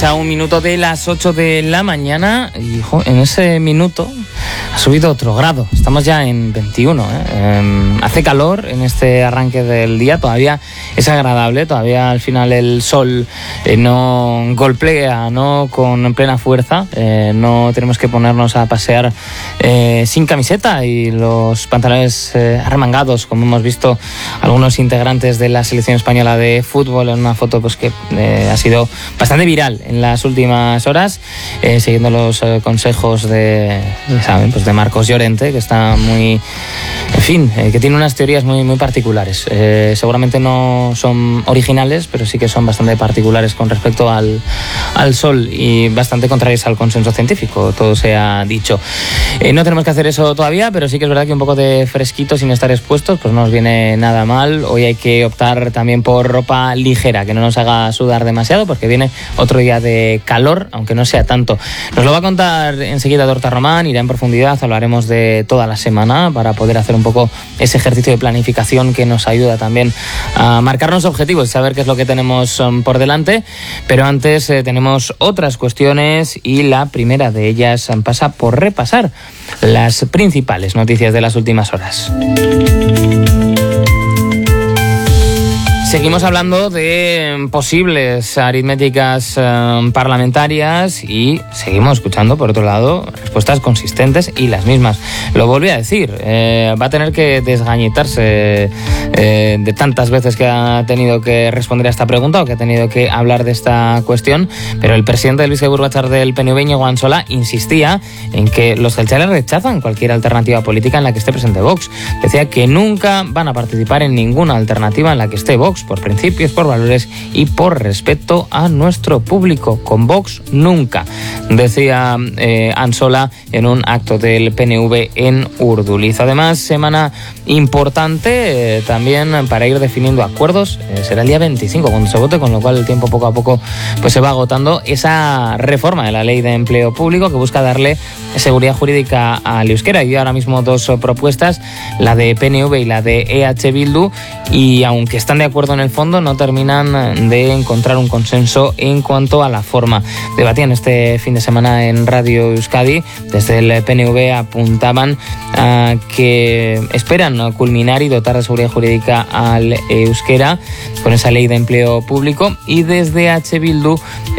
Pues a un minuto de las 8 de la mañana y en ese minuto ha subido otro grado. Estamos ya en 21. Hace calor en este arranque del día, todavía es agradable, todavía al final el sol no golpea, no con plena fuerza, no tenemos que ponernos a pasear sin camiseta y los pantalones arremangados, como hemos visto algunos integrantes de la selección española de fútbol en una foto pues que ha sido bastante viral en las últimas horas, siguiendo los consejos de Marcos Llorente, que está muy, que tiene unas teorías muy particulares. Seguramente no son originales, pero sí que son bastante particulares con respecto al sol y bastante contrarias al consenso científico, todo se ha dicho. No tenemos que hacer eso todavía, pero sí que es verdad que un poco de fresquito sin estar expuestos pues no nos viene nada mal. Hoy hay que optar también por ropa ligera, que no nos haga sudar demasiado, porque viene otro día de calor, aunque no sea tanto. Nos lo va a contar enseguida Dorta Román, irá en profundidad, hablaremos de toda la semana para poder hacer un poco ese ejercicio de planificación que nos ayuda también a marcarnos objetivos, saber qué es lo que tenemos por delante. Pero antes tenemos otras cuestiones y la primera de ellas pasa por repasar las principales noticias de las últimas horas. Seguimos hablando de posibles aritméticas parlamentarias y seguimos escuchando, por otro lado, respuestas consistentes y las mismas. Lo volví a decir, va a tener que desgañitarse de tantas veces que ha tenido que responder a esta pregunta o que ha tenido que hablar de esta cuestión, pero el presidente del Bizkaiburu-Batzar del PNV, Iñigo Antsola, insistía en que los jeltzales rechazan cualquier alternativa política en la que esté presente Vox. Decía que nunca van a participar en ninguna alternativa en la que esté Vox, por principios, por valores y por respeto a nuestro público. Con Vox nunca, decía Antsola en un acto del PNV en Urduliz. Además, semana importante también para ir definiendo acuerdos. Será el día 25 cuando se vote, con lo cual el tiempo poco a poco pues se va agotando. Esa reforma de la ley de empleo público que busca darle seguridad jurídica al euskera. Y ahora mismo dos propuestas, la de PNV y la de EH Bildu, y aunque están de acuerdo en el fondo, no terminan de encontrar un consenso en cuanto a la forma. Debatían este fin de semana en Radio Euskadi. Desde el PNV apuntaban a que esperan culminar y dotar de seguridad jurídica al euskera con esa ley de empleo público, y desde H. Bildu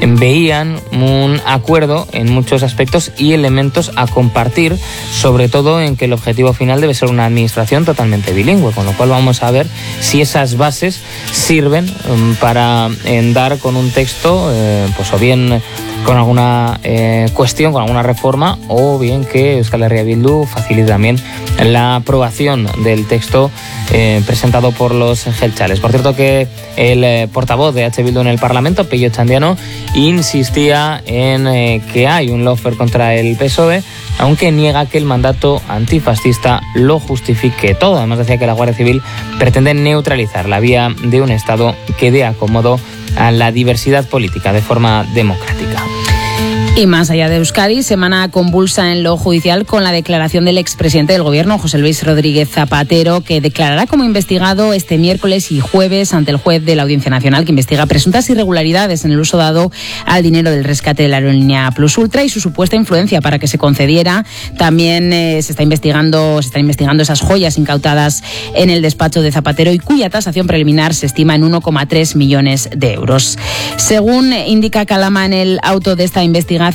veían un acuerdo en muchos aspectos y elementos a compartir, sobre todo en que el objetivo final debe ser una administración totalmente bilingüe, con lo cual vamos a ver si esas bases sirven para dar con un texto, pues o bien con alguna cuestión, con alguna reforma, o bien que Euskal Herria Bildu facilite también la aprobación del texto presentado por los jeltzales. Por cierto, que el portavoz de H. Bildu en el Parlamento, Pello Txandiano, insistía en que hay un lawfare contra el PSOE, aunque niega que el mandato antifascista lo justifique todo. Además, decía que la Guardia Civil pretende neutralizar la vía de un Estado que dé acomodo a la diversidad política de forma democrática. Y más allá de Euskadi, semana convulsa en lo judicial con la declaración del expresidente del Gobierno, José Luis Rodríguez Zapatero, que declarará como investigado este miércoles y jueves ante el juez de la Audiencia Nacional, que investiga presuntas irregularidades en el uso dado al dinero del rescate de la aerolínea Plus Ultra y su supuesta influencia para que se concediera. También se está investigando esas joyas incautadas en el despacho de Zapatero y cuya tasación preliminar se estima en 1,3 millones de euros. Según indica Calama en el auto de esta investigación,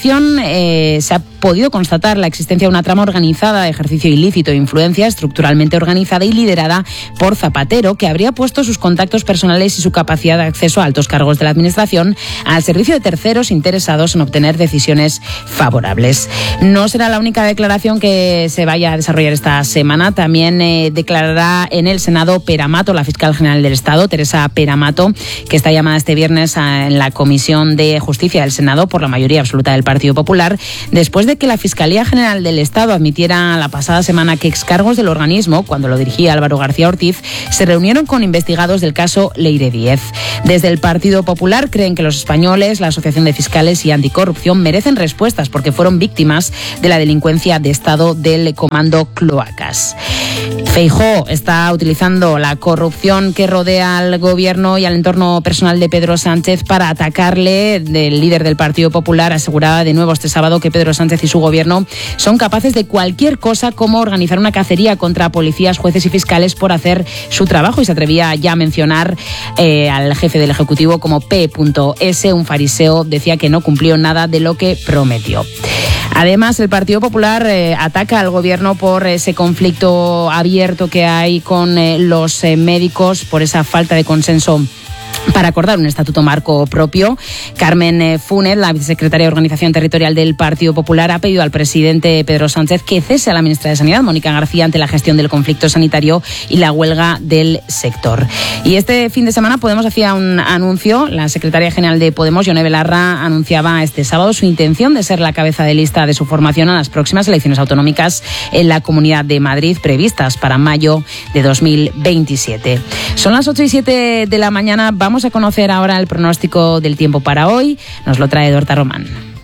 se ha podido constatar la existencia de una trama organizada de ejercicio ilícito de influencia estructuralmente organizada y liderada por Zapatero, que habría puesto sus contactos personales y su capacidad de acceso a altos cargos de la Administración al servicio de terceros interesados en obtener decisiones favorables. No será la única declaración que se vaya a desarrollar esta semana. También declarará en el Senado Pere Amato, la fiscal general del Estado, Teresa Pere Amato, que está llamada este viernes en la Comisión de Justicia del Senado por la mayoría absoluta del Partido Popular, después de que la Fiscalía General del Estado admitiera la pasada semana que excargos del organismo, cuando lo dirigía Álvaro García Ortiz, se reunieron con investigados del caso Leire Díez. Desde el Partido Popular creen que los españoles, la Asociación de Fiscales y Anticorrupción merecen respuestas porque fueron víctimas de la delincuencia de Estado del Comando Cloacas. Feijóo está utilizando la corrupción que rodea al gobierno y al entorno personal de Pedro Sánchez para atacarle. El líder del Partido Popular aseguraba de nuevo este sábado que Pedro Sánchez y su gobierno son capaces de cualquier cosa, como organizar una cacería contra policías, jueces y fiscales por hacer su trabajo, y se atrevía ya a mencionar al jefe del Ejecutivo como P.S., un fariseo. Decía que no cumplió nada de lo que prometió. Además, el Partido Popular ataca al gobierno por ese conflicto abierto que hay con los médicos, por esa falta de consenso para acordar un estatuto marco propio. Carmen Funes, la vicesecretaria de Organización Territorial del Partido Popular, ha pedido al presidente Pedro Sánchez que cese a la ministra de Sanidad, Mónica García, ante la gestión del conflicto sanitario y la huelga del sector. Y este fin de semana Podemos hacía un anuncio. La secretaria general de Podemos, Yone Belarra, anunciaba este sábado su intención de ser la cabeza de lista de su formación a las próximas elecciones autonómicas en la Comunidad de Madrid, previstas para mayo de 2027. Son las 8:07 de la mañana. Vamos a conocer ahora el pronóstico del tiempo para hoy. Nos lo trae Dorta Román.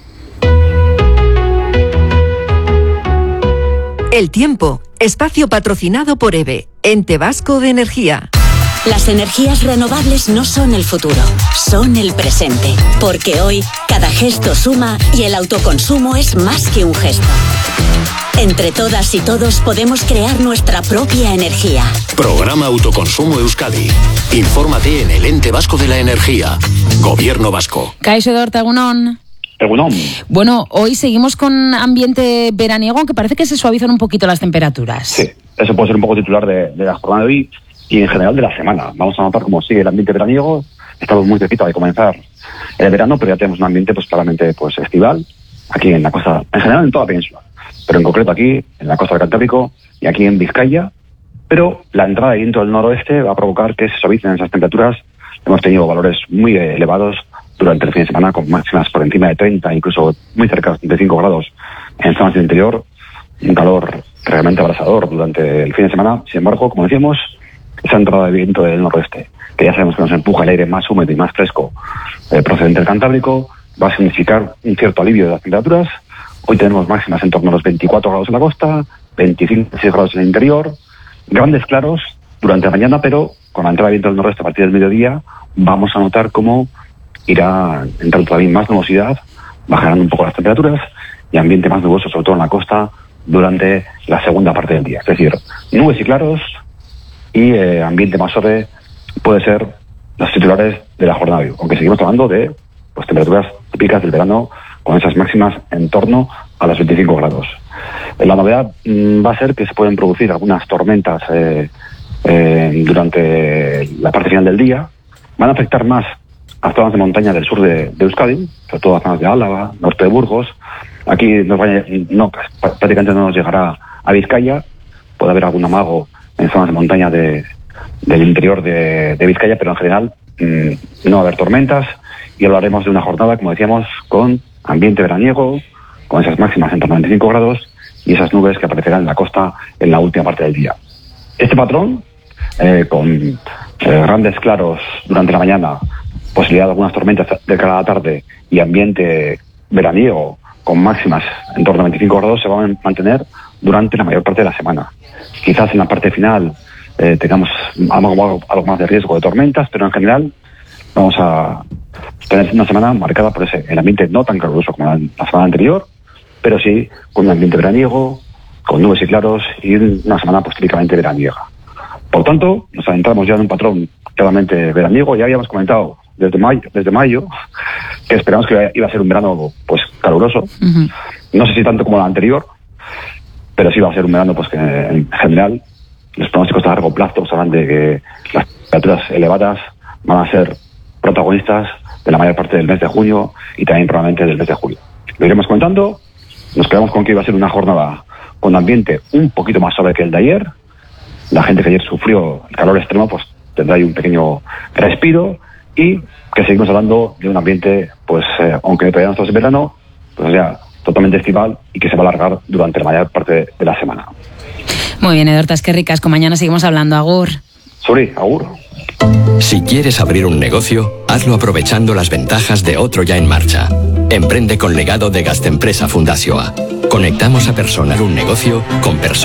El tiempo, espacio patrocinado por EVE, Ente Vasco de Energía. Las energías renovables no son el futuro, son el presente. Porque hoy, cada gesto suma y el autoconsumo es más que un gesto. Entre todas y todos podemos crear nuestra propia energía. Programa Autoconsumo Euskadi. Infórmate en el Ente Vasco de la Energía. Gobierno Vasco. Kaixo Dorta, egunon. Egunon. Bueno, hoy seguimos con ambiente veraniego, aunque parece que se suavizan un poquito las temperaturas. Sí, eso puede ser un poco titular de la jornada de hoy y en general de la semana. Vamos a notar cómo sigue el ambiente veraniego. Estamos muy cerquita de comenzar el verano, pero ya tenemos un ambiente pues claramente pues estival aquí en la costa, en general en toda la península, pero en concreto aquí en la costa del Cantábrico y aquí en Vizcaya. Pero la entrada de viento del noroeste va a provocar que se suavicen esas temperaturas. Hemos tenido valores muy elevados durante el fin de semana, con máximas por encima de 30, incluso muy cerca de 35 grados en zonas del interior. Un calor realmente abrasador durante el fin de semana. Sin embargo, como decíamos, esa entrada de viento del noroeste, que ya sabemos que nos empuja el aire más húmedo y más fresco procedente del Cantábrico, va a significar un cierto alivio de las temperaturas. Hoy tenemos máximas en torno a los 24 grados en la costa, 25 grados en el interior, grandes claros durante la mañana, pero con la entrada de viento del noroeste a partir del mediodía vamos a notar cómo irá entrando todavía más nubosidad, bajarán un poco las temperaturas y ambiente más nuboso, sobre todo en la costa, durante la segunda parte del día. Es decir, nubes y claros y ambiente más suave puede ser los titulares de la jornada de hoy, aunque seguimos hablando de pues temperaturas típicas del verano con esas máximas en torno a los 25 grados. La novedad va a ser que se pueden producir algunas tormentas durante la parte final del día. Van a afectar más a zonas de montaña del sur de Euskadi, sobre todo a zonas de Álava, norte de Burgos. Aquí prácticamente no nos llegará a Vizcaya. Puede haber algún amago en zonas de montaña del interior de Vizcaya, pero en general no va a haber tormentas. Y hablaremos de una jornada, como decíamos, con ambiente veraniego, con esas máximas en torno a 25 grados y esas nubes que aparecerán en la costa en la última parte del día. Este patrón, con grandes claros durante la mañana, posibilidad de algunas tormentas de cara a la tarde y ambiente veraniego con máximas en torno a 25 grados, se va a mantener durante la mayor parte de la semana. Quizás en la parte final tengamos algo más de riesgo de tormentas, pero en general vamos a tener una semana marcada por el ambiente no tan caluroso como la semana anterior, pero sí con un ambiente veraniego, con nubes y claros y una semana pues típicamente veraniega. Por tanto, nos adentramos ya en un patrón claramente veraniego. Ya habíamos comentado desde mayo que esperamos que iba a ser un verano pues caluroso. Uh-huh. No sé si tanto como el anterior, pero sí va a ser un verano pues que en general los pronósticos a largo plazo pues, hablan de que las temperaturas elevadas van a ser protagonistas de la mayor parte del mes de junio y también probablemente del mes de julio. Lo iremos contando. Nos quedamos con que iba a ser una jornada con ambiente un poquito más suave que el de ayer. La gente que ayer sufrió el calor extremo pues tendrá ahí un pequeño respiro y que seguimos hablando de un ambiente pues aunque todavía no estamos en verano, pues ya totalmente estival y que se va a alargar durante la mayor parte de la semana. Muy bien, Edortas, qué ricasco. Mañana seguimos hablando. Agur. Suri, agur. Si quieres abrir un negocio, hazlo aprovechando las ventajas de otro ya en marcha. Emprende con legado de Gastempresa Fundazioa. Conectamos a personas un negocio con personas.